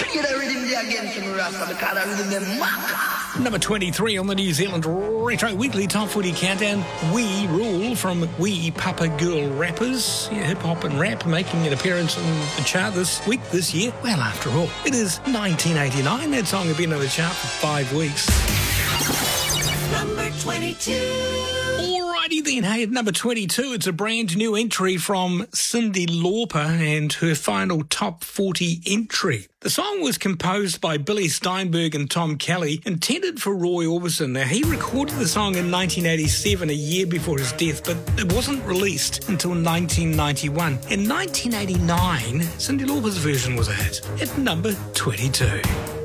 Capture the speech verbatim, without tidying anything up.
Get a rhythm there again from Rasta because I rhythm them mad. Number twenty-three on the New Zealand Retro Weekly Top forty Countdown. We Rule from We Papa Girl Rappers. Yeah, hip-hop and rap making an appearance on the chart this week, this year. Well, after all, it is nineteen eighty-nine. That song had been on the chart for five weeks. Number twenty-two. Alrighty then, hey, at number twenty-two, it's a brand new entry from Cyndi Lauper and her final top forty entry. The song was composed by Billy Steinberg and Tom Kelly, intended for Roy Orbison. Now, he recorded the song in nineteen eighty-seven, a year before his death, but it wasn't released until nineteen ninety-one. In nineteen eighty-nine, Cyndi Lauper's version was a hit at number twenty-two.